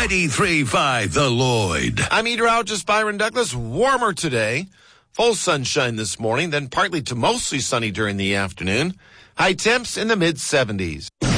93.5 The Lloyd. I'm meteorologist Byron Douglas. Warmer today. Full sunshine this morning, then partly to mostly sunny during the afternoon. High temps in the mid-70s.